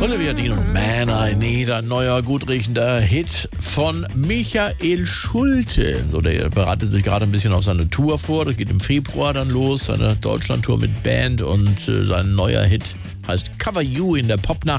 Olivia Dean und Man I Need, ein neuer, gut riechender Hit von Michael Schulte. So, der bereitet sich gerade ein bisschen auf seine Tour vor. Das geht im Februar dann los, seine Deutschlandtour mit Band, und sein neuer Hit heißt Cover You in der Popnacht.